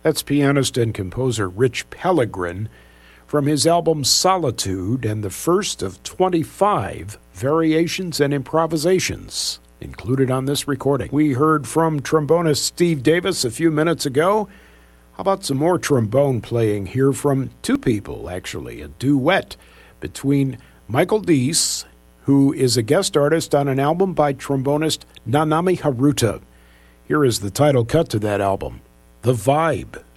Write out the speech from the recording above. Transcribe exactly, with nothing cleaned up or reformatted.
That's pianist and composer Rich Pellegrin from his album Solitude, and the first of twenty-five variations and improvisations included on this recording. We heard from trombonist Steve Davis a few minutes ago. How about some more trombone playing here from two people, actually, a duet between Michael Deese, who is a guest artist on an album by trombonist Nanami Haruta. Here is the title cut to that album, The Vibe.